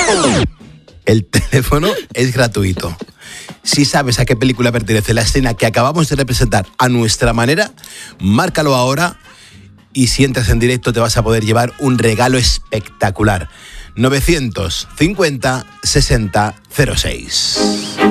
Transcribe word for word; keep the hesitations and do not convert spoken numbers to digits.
El teléfono es gratuito. Si sabes a qué película pertenece la escena que acabamos de representar a nuestra manera, márcalo ahora y si entras en directo te vas a poder llevar un regalo espectacular. novecientos cincuenta sesenta cero seis.